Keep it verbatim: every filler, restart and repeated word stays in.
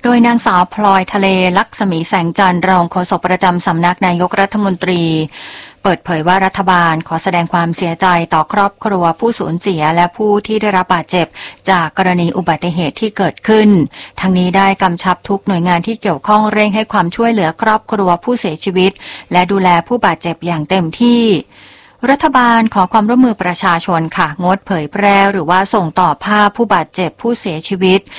ดยนางสาวพลอยทะเลลักษมีแสงจันทร์รองโฆษกประจำสำนักนายกรัฐมนตรีเปิดเผยว่ารัฐบาลขอแสดงความเสียใจต่อครอบครัวผู้สูญเสียและผู้ที่ได้รับบาดเจ็บจากกรณีอุบัติเหตุที่เกิดขึ้นทั้งนี้ได้กำชับทุกหน่วยงานที่เกี่ยวข้องเร่งให้ความช่วยเหลือครอบครัวผู้เสียชีวิตและดูแลผู้บาดเจ็บอย่างเต็มที่รัฐบาลขอความร่วมมือประชาชนค่ะงดเผยแพร่หรือว่าส่งต่อภาพผู้บาดเจ็บผู้เสียชีวิต